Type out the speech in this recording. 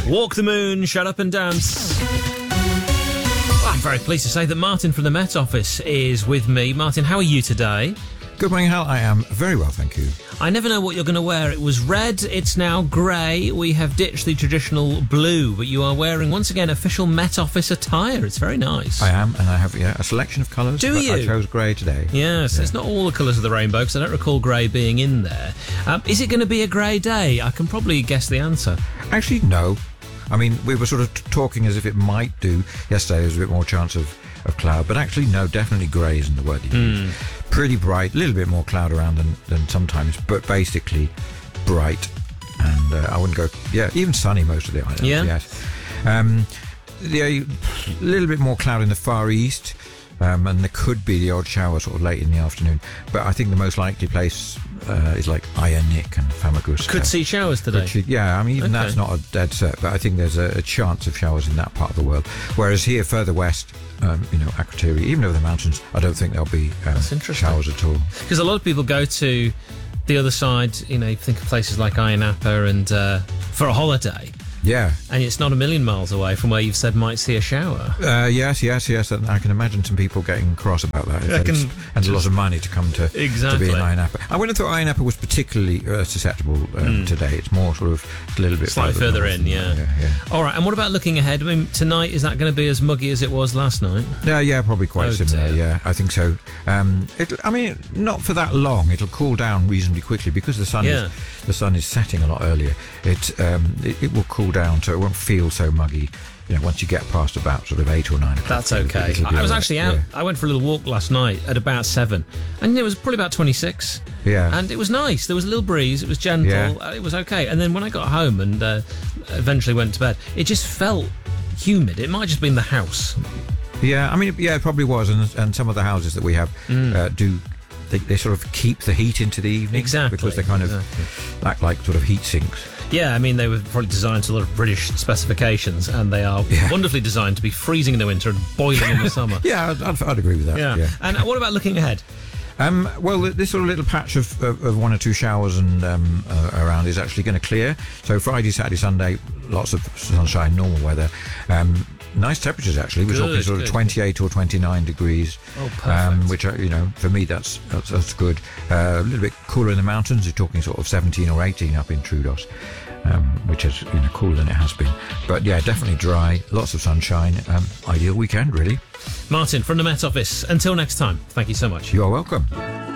Walk the moon, shut up and dance. Well, I'm very pleased to say that Martin from the Met Office is with me. Martin, how are you today? Good morning, Hal. I am very well, thank you. I never know what you're going to wear. It was red, it's now grey. We have ditched the traditional blue, but you are wearing, once again, official Met Office attire. It's very nice. I am, and I have a selection of colours. Do you? I chose grey today. Yes, it's not all the colours of the rainbow, because I don't recall grey being in there. Is it going to be a grey day? I can probably guess the answer. Actually, no. I mean, we were sort of talking as if it might do. Yesterday there was a bit more chance of cloud, but actually, no, definitely grey isn't the word you use. Pretty bright, a little bit more cloud around than sometimes, but basically bright. And I wouldn't go, even sunny most of the island. Yeah. Yes. A little bit more cloud in the far east, and there could be the odd shower sort of late in the afternoon. But I think the most likely place is like Ionic and Famagusta. Could see showers today. I mean, even that's not a dead set, but I think there's a chance of showers in that part of the world. Whereas here, further west, Akrotiri, even over the mountains, I don't think there'll be showers at all. Because a lot of people go to the other side, you think of places like Ayia Napa and for a holiday. Yeah. And it's not a million miles away from where you've said might see a shower. Yes. And I can imagine some people getting cross about that. And a lot of money to come to be in Ayia Napa. I wouldn't have thought Ayia Napa was particularly susceptible today. It's more sort of a little bit slightly further in, yeah. All right, and what about looking ahead? I mean, tonight, is that going to be as muggy as it was last night? Yeah, probably quite similar. Dear. Yeah, I think so. Not for that long. It'll cool down reasonably quickly because the sun is setting a lot earlier. It will cool down, so it won't feel so muggy. Once you get past about sort of 8 or 9 o'clock. That's okay. I was actually out. Yeah. I went for a little walk last night at about 7, and it was probably about 26. Yeah. And it was nice. There was a little breeze. It was gentle. Yeah. It was okay. And then when I got home and eventually went to bed, it just felt humid. It might have just been the house. Yeah, I mean, it probably was. And some of the houses that we have do. They sort of keep the heat into the evening. Exactly. Because they kind of act like sort of heat sinks. Yeah, I mean, they were probably designed to a lot of British specifications, and they are wonderfully designed to be freezing in the winter and boiling in the summer. Yeah, I'd agree with that. Yeah. And what about looking ahead? Well, this sort of little patch of 1 or 2 showers and around is actually going to clear. So Friday, Saturday, Sunday, lots of sunshine, normal weather. Nice temperatures, actually. We're talking sort of 28 or 29 degrees. Oh, perfect. Which, for me, that's good. A little bit cooler in the mountains. You're talking sort of 17 or 18 up in Troodos, which is cooler than it has been. But, yeah, definitely dry. Lots of sunshine. Ideal weekend, really. Martin from the Met Office. Until next time, thank you so much. You are welcome.